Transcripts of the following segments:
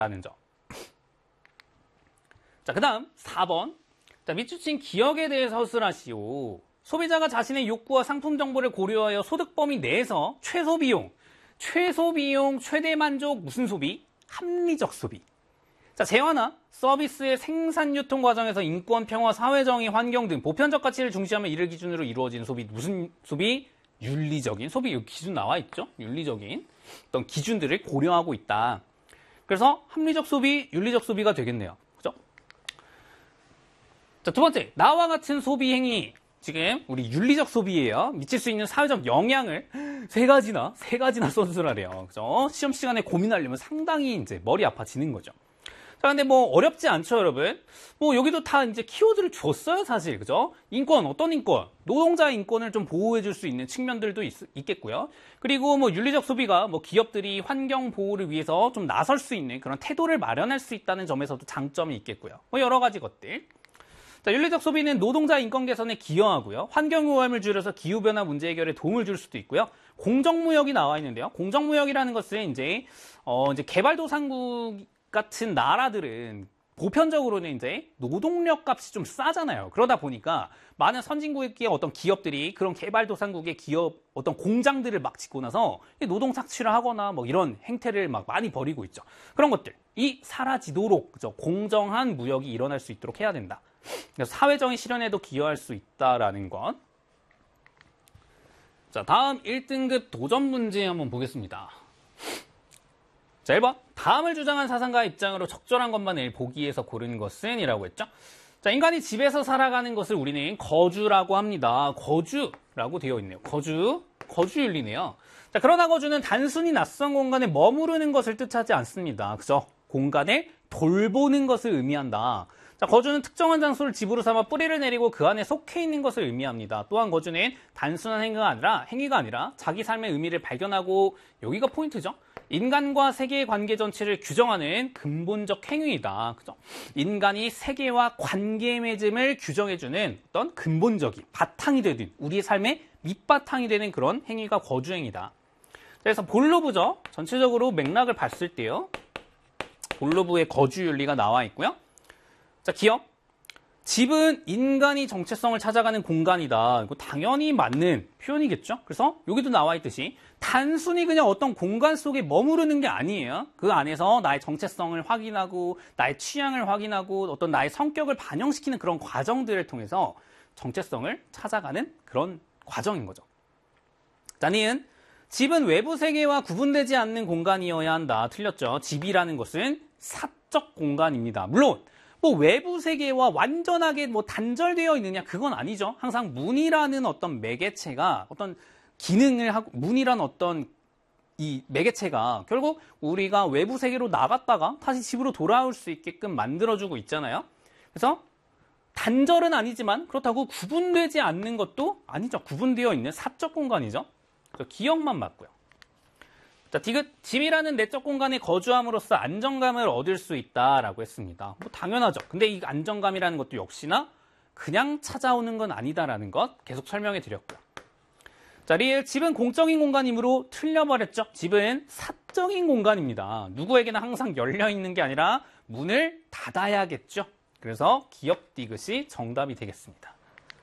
라는 점. 자, 그 다음 4번. 자, 밑주친 기억에 대해서 허술하시오. 소비자가 자신의 욕구와 상품 정보를 고려하여 소득 범위 내에서 최소 비용, 최대 만족 무슨 소비? 합리적 소비. 자, 재화나 서비스의 생산 유통 과정에서 인권, 평화, 사회정의, 환경 등 보편적 가치를 중시하며 이를 기준으로 이루어진 소비. 무슨 소비? 윤리적인 소비. 여기 기준 나와 있죠? 윤리적인 어떤 기준들을 고려하고 있다. 그래서 합리적 소비, 윤리적 소비가 되겠네요. 그죠? 자, 두 번째. 나와 같은 소비 행위. 지금 우리 윤리적 소비예요. 미칠 수 있는 사회적 영향을 세 가지나 선술하래요. 그죠? 시험 시간에 고민하려면 상당히 이제 머리 아파지는 거죠. 자, 근데 뭐 어렵지 않죠, 여러분? 뭐 여기도 다 이제 키워드를 줬어요, 사실. 그죠? 인권, 어떤 인권? 노동자의 인권을 좀 보호해 줄 수 있는 측면들도 있겠고요. 그리고 뭐 윤리적 소비가 뭐 기업들이 환경 보호를 위해서 좀 나설 수 있는 그런 태도를 마련할 수 있다는 점에서도 장점이 있겠고요. 뭐 여러 가지 것들. 자, 윤리적 소비는 노동자 인권 개선에 기여하고요. 환경오염을 줄여서 기후변화 문제 해결에 도움을 줄 수도 있고요. 공정무역이 나와 있는데요. 공정무역이라는 것은 이제 개발도상국 같은 나라들은 보편적으로는 이제 노동력 값이 좀 싸잖아요. 그러다 보니까 많은 선진국의 어떤 기업들이 그런 개발도상국의 기업 어떤 공장들을 막 짓고 나서 노동 착취를 하거나 뭐 이런 행태를 막 많이 벌이고 있죠. 그런 것들이 사라지도록 그죠? 공정한 무역이 일어날 수 있도록 해야 된다. 그래서 사회적인 실현에도 기여할 수 있다라는 것. 자, 다음 1등급 도전 문제 한번 보겠습니다. 자, 1번. 다음을 주장한 사상가의 입장으로 적절한 것만을 보기에서 고른 것은 이라고 했죠. 자, 인간이 집에서 살아가는 것을 우리는 거주라고 합니다. 거주라고 되어 있네요. 거주윤리네요. 자, 그러나 거주는 단순히 낯선 공간에 머무르는 것을 뜻하지 않습니다. 그죠? 공간을 돌보는 것을 의미한다. 자, 거주는 특정한 장소를 집으로 삼아 뿌리를 내리고 그 안에 속해 있는 것을 의미합니다. 또한 거주는 단순한 행위가 아니라 자기 삶의 의미를 발견하고, 여기가 포인트죠. 인간과 세계의 관계 전체를 규정하는 근본적 행위이다. 그죠? 인간이 세계와 관계 맺음을 규정해주는 어떤 근본적인 바탕이 되는, 우리의 삶의 밑바탕이 되는 그런 행위가 거주행위다. 그래서 본로브죠. 전체적으로 맥락을 봤을 때요. 본로브의 거주윤리가 나와 있고요. 자, 기억. 집은 인간이 정체성을 찾아가는 공간이다. 이거 당연히 맞는 표현이겠죠? 그래서 여기도 나와 있듯이 단순히 그냥 어떤 공간 속에 머무르는 게 아니에요. 그 안에서 나의 정체성을 확인하고 나의 취향을 확인하고 어떤 나의 성격을 반영시키는 그런 과정들을 통해서 정체성을 찾아가는 그런 과정인 거죠. 자, 니은. 집은 외부 세계와 구분되지 않는 공간이어야 한다. 틀렸죠? 집이라는 것은 사적 공간입니다. 물론 뭐 외부 세계와 완전하게 뭐 단절되어 있느냐, 그건 아니죠. 항상 문이라는 어떤 매개체가 어떤 기능을 하고, 문이란 어떤 이 매개체가 결국 우리가 외부 세계로 나갔다가 다시 집으로 돌아올 수 있게끔 만들어주고 있잖아요. 그래서 단절은 아니지만 그렇다고 구분되지 않는 것도 아니죠. 구분되어 있는 사적 공간이죠. 그래서 기억만 맞고요. 자, 디귿. 집이라는 내적 공간에 거주함으로써 안정감을 얻을 수 있다라고 했습니다. 뭐 당연하죠. 근데 이 안정감이라는 것도 역시나 그냥 찾아오는 건 아니다라는 것 계속 설명해 드렸고요. 자, 리을. 집은 공적인 공간이므로 틀려버렸죠. 집은 사적인 공간입니다. 누구에게나 항상 열려 있는 게 아니라 문을 닫아야겠죠. 그래서 기억 디귿이 정답이 되겠습니다.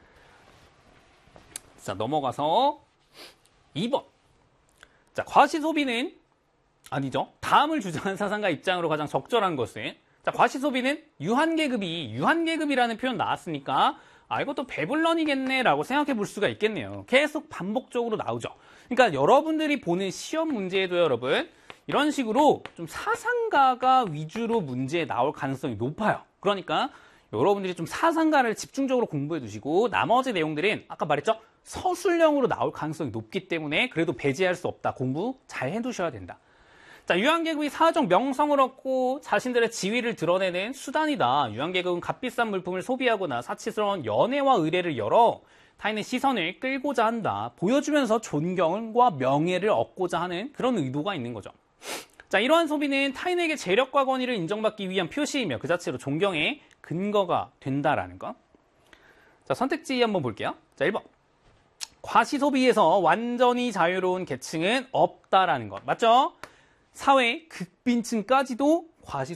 자, 넘어가서 2번. 자, 과시소비는 아니죠. 다음을 주장한 사상가 입장으로 가장 적절한 것은, 자, 과시소비는 유한계급이라는 표현 나왔으니까 이것도 배불런이겠네라고 생각해 볼 수가 있겠네요. 계속 반복적으로 나오죠. 그러니까 여러분들이 보는 시험 문제에도 여러분 이런 식으로 좀 사상가가 위주로 문제에 나올 가능성이 높아요. 그러니까 여러분들이 좀 사상가를 집중적으로 공부해 두시고 나머지 내용들은 아까 말했죠. 서술형으로 나올 가능성이 높기 때문에 그래도 배제할 수 없다. 공부 잘 해두셔야 된다. 자, 유한계급이 사회적 명성을 얻고 자신들의 지위를 드러내는 수단이다. 유한계급은 값비싼 물품을 소비하거나 사치스러운 연애와 의뢰를 열어 타인의 시선을 끌고자 한다. 보여주면서 존경과 명예를 얻고자 하는 그런 의도가 있는 거죠. 자, 이러한 소비는 타인에게 재력과 권위를 인정받기 위한 표시이며 그 자체로 존경의 근거가 된다라는 것. 자, 선택지 한번 볼게요. 자, 1번. 과시소비에서 완전히 자유로운 계층은 없다라는 것. 맞죠? 사회 극빈층까지도 과시